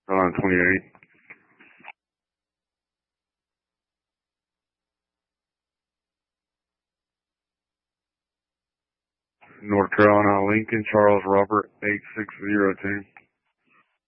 On 28. North Carolina, Lincoln, Charles Robert, 8602.